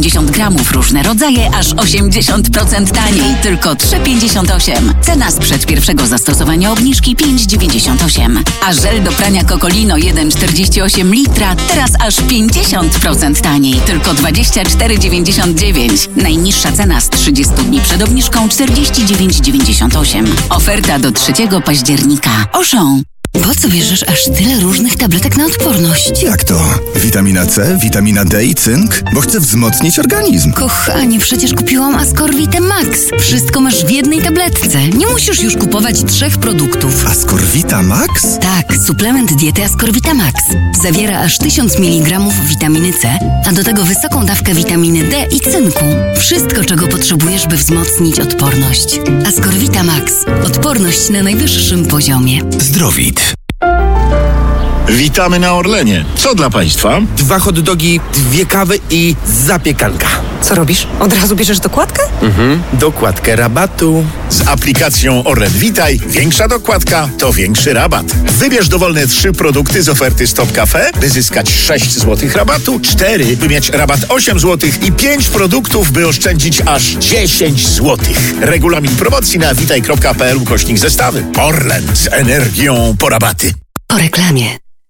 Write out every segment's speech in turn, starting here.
250 gramów, różne rodzaje, aż 80% taniej. Tylko 3,58. Cena sprzed pierwszego zastosowania obniżki 5,98. A żel do prania Cocolino 1,48 litra teraz aż 50% taniej. Tylko 24,99. Najniższa cena z 30 dni przed obniżką 49,98. Oferta do 3 października. Auchan. Po co bierzesz aż tyle różnych tabletek na odporność? Jak to? Witamina C, witamina D i cynk? Bo chcę wzmocnić organizm. Kochanie, przecież kupiłam Ascorvite Max. Wszystko masz w jednej tabletce. Nie musisz już kupować 3 produktów. Ascorvita Max? Tak, suplement diety Ascorvita Max. Zawiera aż 1000 mg witaminy C, a do tego wysoką dawkę witaminy D i cynku. Wszystko, czego potrzebujesz, by wzmocnić odporność. Ascorvita Max. Odporność na najwyższym poziomie. Zdrowit. Witamy na Orlenie. Co dla Państwa? 2 hot dogi, 2 kawy i zapiekanka. Co robisz? Od razu bierzesz dokładkę? Dokładkę rabatu. Z aplikacją Orlen Witaj większa dokładka to większy rabat. Wybierz dowolne 3 produkty z oferty Stop Cafe, by zyskać 6 zł rabatu, 4, by mieć rabat 8 zł i 5 produktów, by oszczędzić aż 10 zł. Regulamin promocji na witaj.pl/zestawy. Orlen z energią po rabaty. Po reklamie.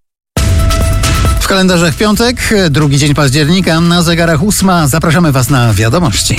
W kalendarzach piątek, 2 dzień października, na zegarach 8. Zapraszamy Was na wiadomości.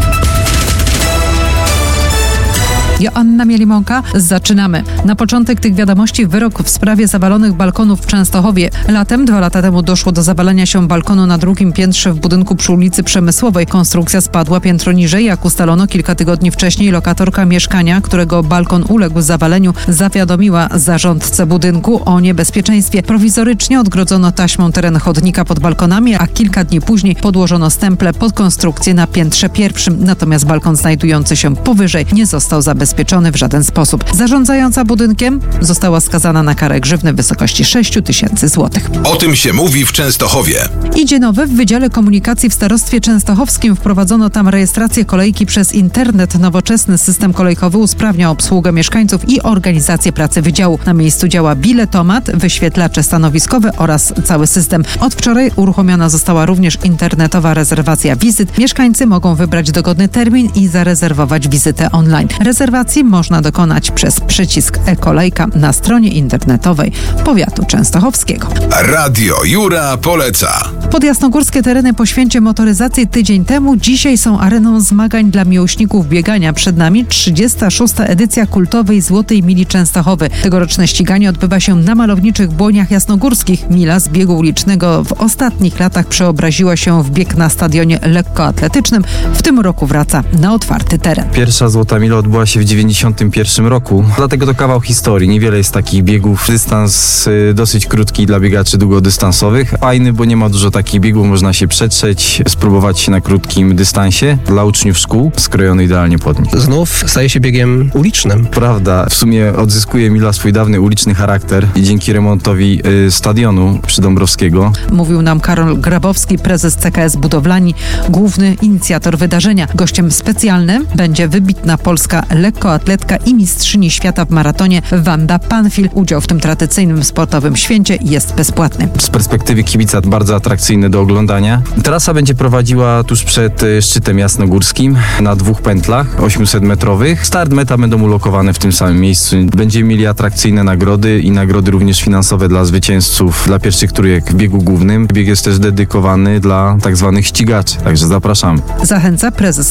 Joanna Mielimonka. Zaczynamy. Na początek tych wiadomości wyrok w sprawie zawalonych balkonów w Częstochowie. Latem, 2 lata temu, doszło do zawalenia się balkonu na 2. piętrze w budynku przy ulicy Przemysłowej. Konstrukcja spadła piętro niżej. Jak ustalono kilka tygodni wcześniej, lokatorka mieszkania, którego balkon uległ zawaleniu, zawiadomiła zarządcę budynku o niebezpieczeństwie. Prowizorycznie odgrodzono taśmą teren chodnika pod balkonami, a kilka dni później podłożono stemple pod konstrukcję na piętrze 1. Natomiast balkon znajdujący się powyżej nie został zabezpieczony w żaden sposób. Zarządzająca budynkiem została skazana na karę grzywny w wysokości 6 000 złotych. O tym się mówi w Częstochowie. Idzie nowe. W Wydziale Komunikacji w Starostwie Częstochowskim wprowadzono tam rejestrację kolejki przez internet. Nowoczesny system kolejkowy usprawnia obsługę mieszkańców i organizację pracy wydziału. Na miejscu działa biletomat, wyświetlacze stanowiskowe oraz cały system. Od wczoraj uruchomiona została również internetowa rezerwacja wizyt. Mieszkańcy mogą wybrać dogodny termin i zarezerwować wizytę online. Rezerwacji można dokonać przez przycisk e-kolejka na stronie internetowej powiatu częstochowskiego. Radio Jura poleca. Podjasnogórskie tereny po święcie motoryzacji tydzień temu dzisiaj są areną zmagań dla miłośników biegania. Przed nami 36. edycja kultowej Złotej Mili Częstochowy. Tegoroczne ściganie odbywa się na malowniczych Błoniach Jasnogórskich. Mila z biegu ulicznego w ostatnich latach przeobraziła się w bieg na stadionie lekkoatletycznym. W tym roku wraca na otwarty teren. Pierwsza Złota Mila odbyła się w 1991 roku. Dlatego to kawał historii. Niewiele jest takich biegów. Dystans dosyć krótki dla biegaczy długodystansowych. Fajny, bo nie ma dużo takich biegów. Można się przetrzeć, spróbować się na krótkim dystansie. Dla uczniów szkół skrojony idealnie pod nich. Znów staje się biegiem ulicznym. Prawda. W sumie odzyskuje Mila swój dawny uliczny charakter i dzięki remontowi stadionu Przydąbrowskiego. Mówił nam Karol Grabowski, prezes CKS Budowlani, główny inicjator wydarzenia. Gościem specjalnym będzie wybitna polska lekkoatletka i mistrzyni świata w maratonie Wanda Panfil. Udział w tym tradycyjnym sportowym święcie jest bezpłatny. Z perspektywy kibica bardzo atrakcyjny do oglądania. Trasa będzie prowadziła tuż przed szczytem jasnogórskim na 2 pętlach 800-metrowych. Start, meta będą ulokowane w tym samym miejscu. Będziemy mieli atrakcyjne nagrody i nagrody również finansowe dla zwycięzców, dla pierwszych trójek w biegu głównym. Bieg jest też dedykowany dla tak zwanych ścigaczy, także zapraszamy. Zachęca prezes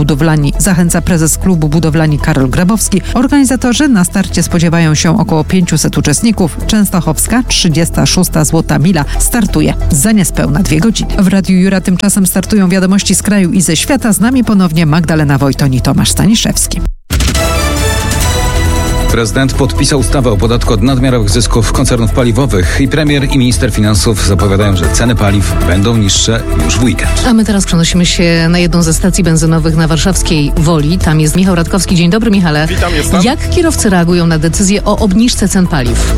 klubu Budowlani Karol Grabowski. Organizatorzy na starcie spodziewają się około 500 uczestników. Częstochowska 36. Złota Mila startuje za niespełna 2 godziny. W Radiu Jura tymczasem startują wiadomości z kraju i ze świata. Z nami ponownie Magdalena Wojton i Tomasz Staniszewski. Prezydent podpisał ustawę o podatku od nadmiarowych zysków koncernów paliwowych i premier i minister finansów zapowiadają, że ceny paliw będą niższe już w weekend. A my teraz przenosimy się na jedną ze stacji benzynowych na warszawskiej Woli. Tam jest Michał Radkowski. Dzień dobry, Michale. Witam, jestem. Jak kierowcy reagują na decyzję o obniżce cen paliw?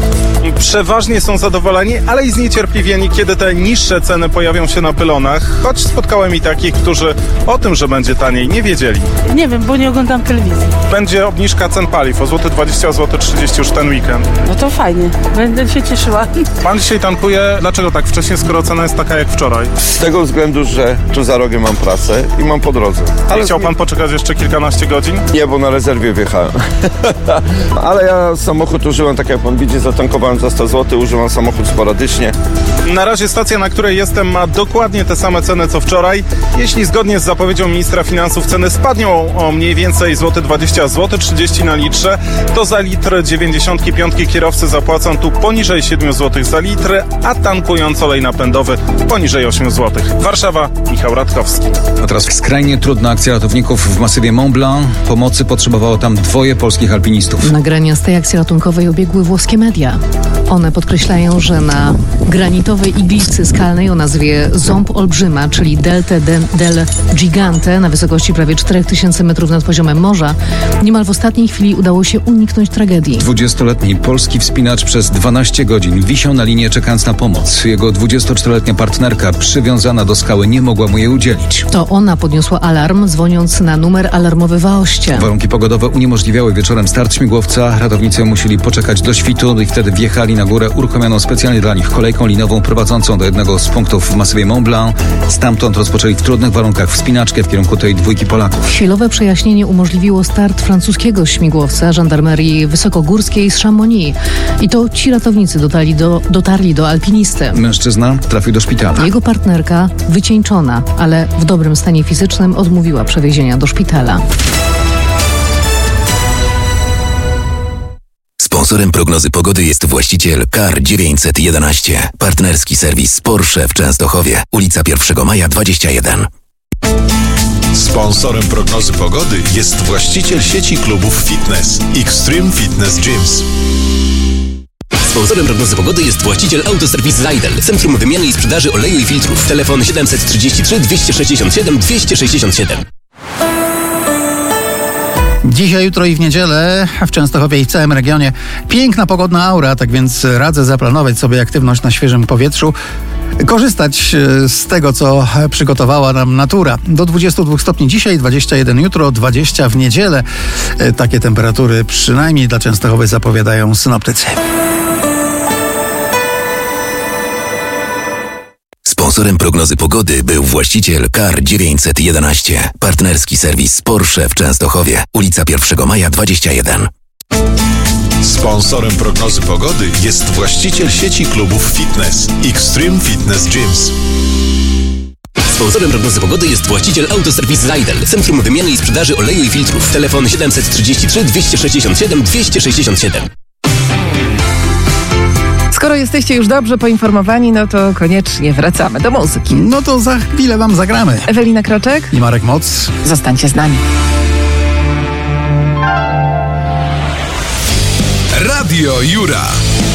Przeważnie są zadowoleni, ale i zniecierpliwieni, kiedy te niższe ceny pojawią się na pylonach, choć spotkałem i takich, którzy o tym, że będzie taniej, nie wiedzieli. Nie wiem, bo nie oglądam telewizji. Będzie obniżka cen paliw o złoty 20, złoty 30 już ten weekend. No to fajnie, będę się cieszyła. Pan dzisiaj tankuje, dlaczego tak wcześnie, skoro cena jest taka jak wczoraj? Z tego względu, że tu za rogiem mam pracę i mam po drodze. Ale chciał pan poczekać jeszcze kilkanaście godzin? Nie, bo na rezerwie wjechałem. Ale ja samochód używam, tak jak pan widzi, zatankowałem za 100 zł, używam samochód sporadycznie. Na razie stacja, na której jestem, ma dokładnie te same ceny co wczoraj. Jeśli zgodnie z zapowiedzią ministra finansów ceny spadną o mniej więcej złoty 20, złoty 30 na litrze, to za litr 95 kierowcy zapłacą tu poniżej 7 zł za litr, a tankując olej napędowy poniżej 8 zł. Warszawa, Michał Radkowski. A teraz skrajnie trudna akcja ratowników w masywie Mont Blanc. Pomocy potrzebowało tam 2 polskich alpinistów. Nagrania z tej akcji ratunkowej obiegły włoskie media. One podkreślają, że na granitowej iglicy skalnej o nazwie Ząb Olbrzyma, czyli Delte del Gigante, na wysokości prawie 4000 metrów nad poziomem morza, niemal w ostatniej chwili udało się uniknąć tragedii. 20-letni polski wspinacz przez 12 godzin wisiał na linie, czekając na pomoc. Jego 24-letnia partnerka przywiązana do skały nie mogła mu jej udzielić. To ona podniosła alarm, dzwoniąc na numer alarmowy w Aoście. Warunki pogodowe uniemożliwiały wieczorem start śmigłowca. Ratownicy musieli poczekać do świtu i wtedy wjechali na górę uruchomioną specjalnie dla nich kolejką linową prowadzącą do jednego z punktów w masywie Mont Blanc. Stamtąd rozpoczęli w trudnych warunkach wspinaczkę w kierunku tej 2 Polaków. Chwilowe przejaśnienie umożliwiło start francuskiego śmigłowca żandarmerii wysokogórskiej z Chamonix. I to ci ratownicy dotarli do alpinisty. Mężczyzna trafił do szpitala. Jego partnerka, wycieńczona, ale w dobrym stanie fizycznym, odmówiła przewiezienia do szpitala. Sponsorem prognozy pogody jest właściciel Car 911. Partnerski serwis Porsche w Częstochowie. Ulica 1 Maja 21. Sponsorem prognozy pogody jest właściciel sieci klubów fitness Extreme Fitness Gyms. Sponsorem prognozy pogody jest właściciel Autoserwis Zajdel. Centrum wymiany i sprzedaży oleju i filtrów. Telefon 733 267 267. Dzisiaj, jutro i w niedzielę w Częstochowie i w całym regionie piękna pogodna aura, tak więc radzę zaplanować sobie aktywność na świeżym powietrzu, korzystać z tego, co przygotowała nam natura. Do 22 stopni dzisiaj, 21 jutro, 20 w niedzielę. Takie temperatury przynajmniej dla Częstochowy zapowiadają synoptycy. Sponsorem prognozy pogody był właściciel Car 911. Partnerski serwis Porsche w Częstochowie. Ulica 1 Maja 21. Sponsorem prognozy pogody jest właściciel sieci klubów fitness Extreme Fitness Gyms. Sponsorem prognozy pogody jest właściciel Autoserwis Zajdel. Centrum wymiany i sprzedaży oleju i filtrów. Telefon 733 267 267. Skoro jesteście już dobrze poinformowani, no to koniecznie wracamy do muzyki. No to za chwilę wam zagramy. Ewelina Kroczek i Marek Moc. Zostańcie z nami. Radio Jura.